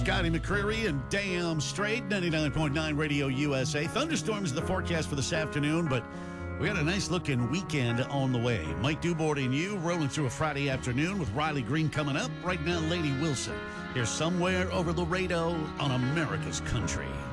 Scotty McCreery and Damn Straight, 99.9 Radio USA. Thunderstorms the forecast for this afternoon, but we got a nice-looking weekend on the way. Mike Dubord and you rolling through a Friday afternoon with Riley Green coming up. Right now, Lady Wilson. Here's Somewhere Over Laredo on America's Country.